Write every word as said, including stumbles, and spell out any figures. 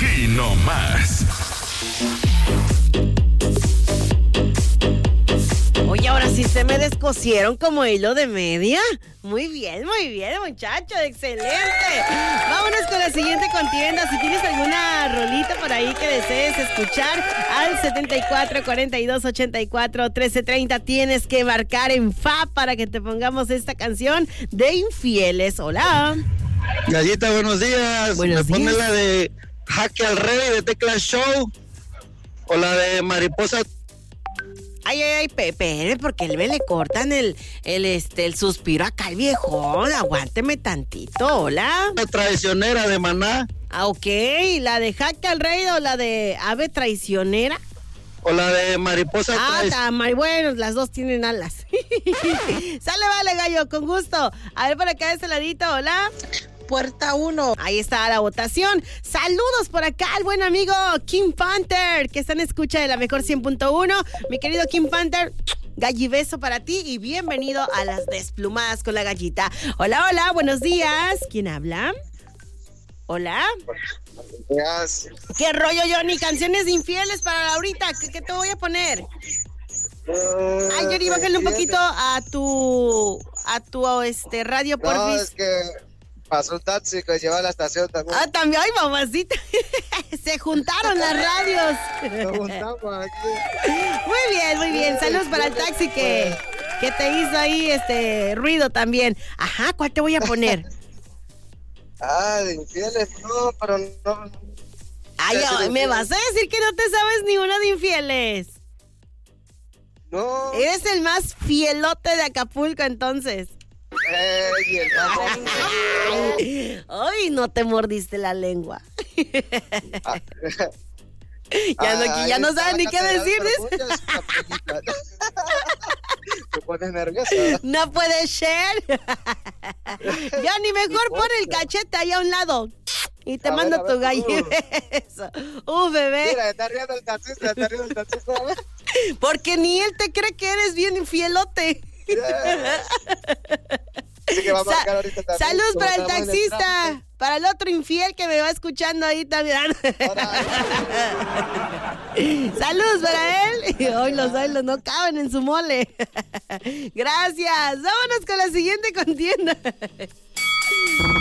Aquí nomás. Oye, ahora sí se me descosieron como hilo de media. Muy bien, muy bien, muchachos, excelente. Vámonos con la siguiente contienda. Si tienes alguna rolita por ahí que desees escuchar, al setenta y cuatro, cuarenta y dos, ochenta y cuatro, trece, treinta tienes que marcar en F A para que te pongamos esta canción de Infieles. Hola. Gallita, buenos días. Buenos ¿Me pone días. la de Jaque al Rey de Tecla Show o la de Mariposa? Ay, ay, ay, Pepe, porque él me le cortan el, el, este, el suspiro acá al viejón. Aguánteme tantito, hola. La traicionera de Maná Ah, ok, ¿la de Jaque al Rey o la de Ave Traicionera? o la de Mariposa. Ah, Trais- está muy bueno, las dos tienen alas. Sale, vale, gallo, con gusto. A ver, por acá de este ladito, hola. Puerta uno. Ahí está la votación. Saludos por acá al buen amigo Kim Panther, que está en escucha de la mejor cien punto uno. Mi querido Kim Panther, gallibeso para ti y bienvenido a las Desplumadas con la Gallita. Hola, hola, buenos días. ¿Quién habla? Hola. Yes. ¿Qué rollo, Johnny? Canciones infieles para ahorita. ¿Qué, qué te voy a poner? Ay, Johnny, bájale un poquito a tu a tu este radio por No, vis. es que pasó un taxi que lleva a la estación también. Ah, también, ay, mamacita. Se juntaron las radios. Nos juntamos aquí. Muy bien, muy bien. Saludos para el taxi que, que te hizo ahí este ruido también. Ajá, ¿cuál te voy a poner? Ah, de infieles, no, pero no. Ay, Ese de ¿me infieles. vas a decir que no te sabes ni una de infieles? No. Eres el más fielote de Acapulco, entonces. Ey, el más- Ay, no te mordiste la lengua. Ah, Ya no, ah, ya no ahí está sabes ni la qué catedral, decir. pero ¿Ves? muchas capellitas. Te pones nerviosa. No puede ser. Johnny, mejor pon el cachete ahí a un lado. Y te A ver, mando a tu ver, gallo. Uh, bebé. Mira, está riendo el taxista, está riendo el taxista. Porque ni él te cree que eres bien infielote. Así que va a Sa- marcar ahorita también. Salud como para el estamos en taxista. tráfico. Para el otro infiel que me va escuchando ahí también. Ahora, Salud para él. Hoy los oilos no caben en su mole. Gracias. Vámonos con la siguiente contienda.